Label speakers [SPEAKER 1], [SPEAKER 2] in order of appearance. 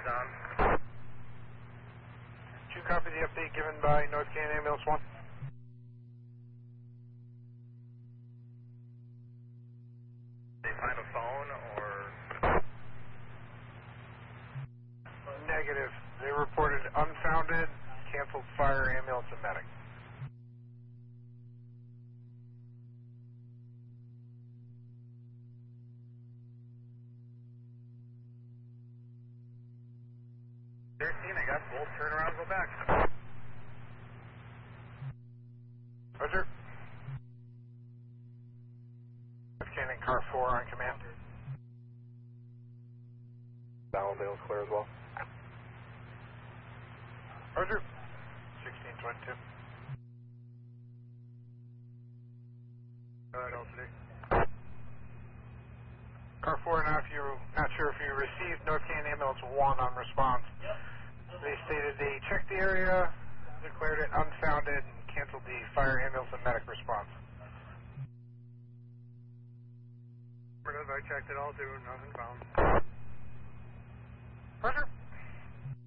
[SPEAKER 1] on.
[SPEAKER 2] Did you copy the update given by North Canyon Ambulance 1?
[SPEAKER 1] They find a phone or?
[SPEAKER 2] Negative. They reported unfounded, canceled fire, ambulance, and medic.
[SPEAKER 1] I got both. Turn around, go back.
[SPEAKER 2] Roger. North Canyon car 4 on command.
[SPEAKER 3] Allendale's clear as well.
[SPEAKER 2] Roger. 1622.
[SPEAKER 1] Alright, LCD.
[SPEAKER 2] Car 4, now if you're not sure if you received North Canyon Ambulance 1 on response. They stated they checked the area, declared it unfounded, and canceled the fire, ambulance, and medic response.
[SPEAKER 1] I checked it all too, nothing found.
[SPEAKER 2] Roger.